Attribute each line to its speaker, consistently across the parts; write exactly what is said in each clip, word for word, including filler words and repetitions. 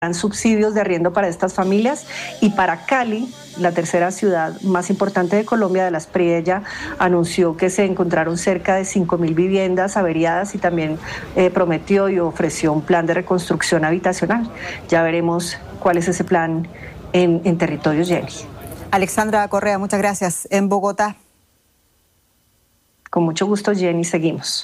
Speaker 1: subsidios de arriendo para estas familias. Y para Cali, la tercera ciudad más importante de Colombia, de las Priella, anunció que se encontraron cerca de cinco mil viviendas averiadas y también eh, prometió y ofreció un plan de reconstrucción habitacional. Ya veremos cuál es ese plan en, en territorios, Jenny.
Speaker 2: Alexandra Correa, muchas gracias. En Bogotá.
Speaker 1: Con mucho gusto, Jenny, seguimos.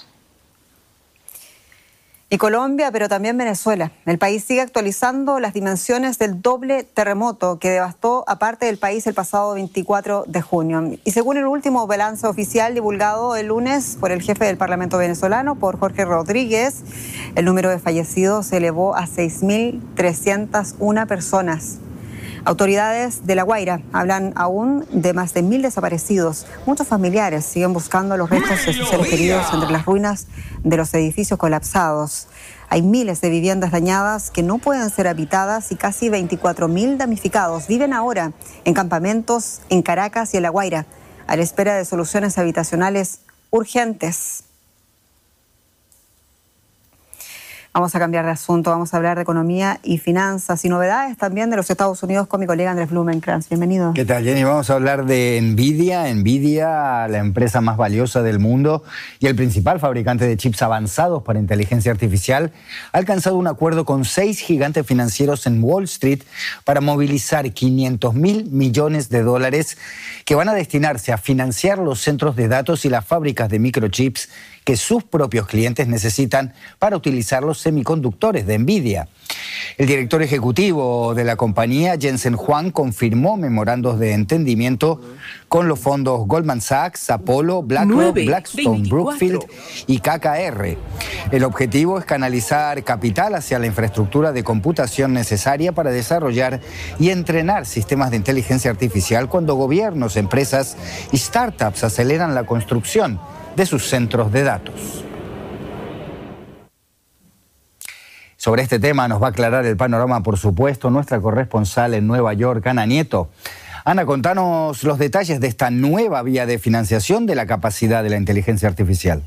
Speaker 2: Y Colombia, pero también Venezuela. El país sigue actualizando las dimensiones del doble terremoto que devastó a parte del país el pasado veinticuatro de junio. Y según el último balance oficial divulgado el lunes por el jefe del Parlamento venezolano, por Jorge Rodríguez, el número de fallecidos se elevó a seis mil trescientas una personas. Autoridades de La Guaira hablan aún de más de mil desaparecidos. Muchos familiares siguen buscando los restos de sus seres queridos entre las ruinas de los edificios colapsados. Hay miles de viviendas dañadas que no pueden ser habitadas y casi veinticuatro mil damnificados viven ahora en campamentos en Caracas y en La Guaira, a la espera de soluciones habitacionales urgentes. Vamos a cambiar de asunto, vamos a hablar de economía y finanzas y novedades también de los Estados Unidos con mi colega Andrés Blumenkrantz. Bienvenido.
Speaker 3: ¿Qué tal, Jenny? Vamos a hablar de Nvidia. Nvidia, la empresa más valiosa del mundo y el principal fabricante de chips avanzados para inteligencia artificial, ha alcanzado un acuerdo con seis gigantes financieros en Wall Street para movilizar quinientos mil millones de dólares que van a destinarse a financiar los centros de datos y las fábricas de microchips que sus propios clientes necesitan para utilizar los semiconductores de Nvidia. El director ejecutivo de la compañía, Jensen Huang, confirmó memorandos de entendimiento con los fondos Goldman Sachs, Apollo, BlackRock, Blackstone, Brookfield y K K R. El objetivo es canalizar capital hacia la infraestructura de computación necesaria para desarrollar y entrenar sistemas de inteligencia artificial cuando gobiernos, empresas y startups aceleran la construcción de sus centros de datos. Sobre este tema nos va a aclarar el panorama, por supuesto, nuestra corresponsal en Nueva York, Ana Nieto. Ana, contanos los detalles de esta nueva vía de financiación de la capacidad de la inteligencia artificial.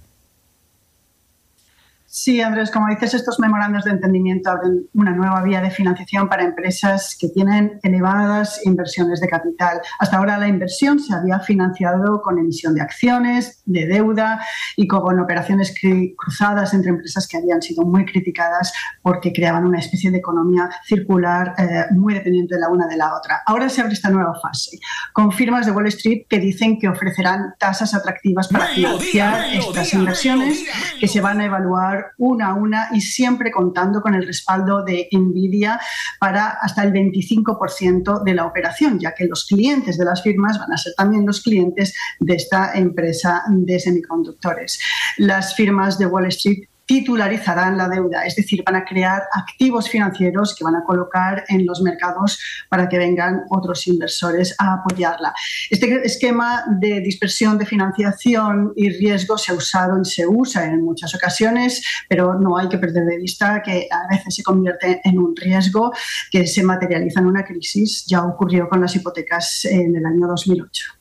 Speaker 4: Sí, Andrés, como dices, estos memorandos de entendimiento abren una nueva vía de financiación para empresas que tienen elevadas inversiones de capital. Hasta ahora la inversión se había financiado con emisión de acciones, de deuda y con operaciones cruzadas entre empresas que habían sido muy criticadas porque creaban una especie de economía circular eh, muy dependiente de la una de la otra. Ahora se abre esta nueva fase, con firmas de Wall Street que dicen que ofrecerán tasas atractivas para financiar estas inversiones que se van a evaluar una a una y siempre contando con el respaldo de Nvidia para hasta el veinticinco por ciento de la operación, ya que los clientes de las firmas van a ser también los clientes de esta empresa de semiconductores. Las firmas de Wall Street titularizarán la deuda, es decir, van a crear activos financieros que van a colocar en los mercados para que vengan otros inversores a apoyarla. Este esquema de dispersión de financiación y riesgo se ha usado y se usa en muchas ocasiones, pero no hay que perder de vista que a veces se convierte en un riesgo que se materializa en una crisis. Ya ocurrió con las hipotecas en el año dos mil ocho.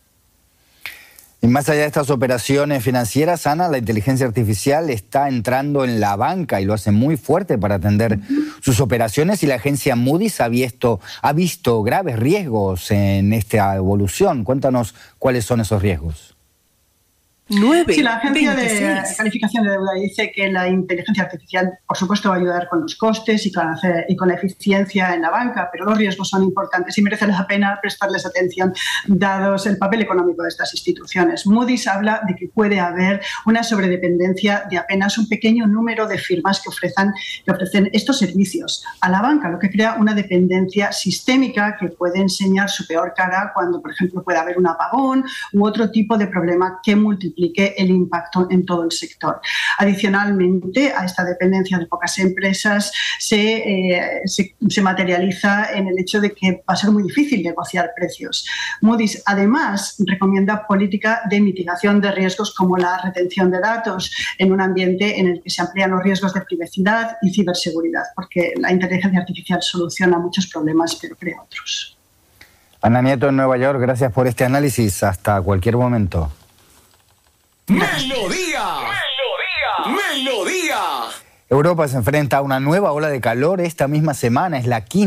Speaker 3: Y más allá de estas operaciones financieras, Ana, la inteligencia artificial está entrando en la banca y lo hace muy fuerte para atender sus operaciones, y la agencia Moody's ha visto, ha visto graves riesgos en esta evolución. Cuéntanos cuáles son esos riesgos.
Speaker 4: nueve, sí, la agencia veintiséis. De calificación de deuda dice que la inteligencia artificial, por supuesto, va a ayudar con los costes y con, hacer, y con la eficiencia en la banca, pero los riesgos son importantes y merece la pena prestarles atención, dados el papel económico de estas instituciones. Moody's habla de que puede haber una sobredependencia de apenas un pequeño número de firmas que ofrecen, que ofrecen estos servicios a la banca, lo que crea una dependencia sistémica que puede enseñar su peor cara cuando, por ejemplo, puede haber un apagón u otro tipo de problema que multiplica el impacto en todo el sector. Adicionalmente, a esta dependencia de pocas empresas se, eh, se, se materializa en el hecho de que va a ser muy difícil negociar precios. Moody's, además, recomienda política de mitigación de riesgos como la retención de datos en un ambiente en el que se amplían los riesgos de privacidad y ciberseguridad, porque la inteligencia artificial soluciona muchos problemas, pero crea otros.
Speaker 3: Ana Nieto en Nueva York, gracias por este análisis. Hasta cualquier momento.
Speaker 5: ¡Melodía! ¡Melodía! ¡Melodía!
Speaker 3: Europa se enfrenta a una nueva ola de calor esta misma semana, es la quinta.